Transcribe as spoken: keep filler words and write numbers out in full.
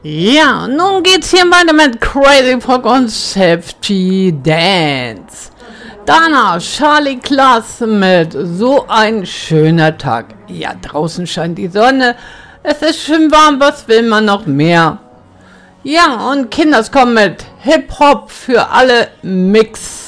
Ja, nun geht's hier weiter mit Crazy Frog und Safety Dance. Danach Charlie Klaas mit So ein schöner Tag. Ja, draußen scheint die Sonne. Es ist schön warm, was will man noch mehr? Ja, und Kinders kommen mit Hip-Hop für alle Mix.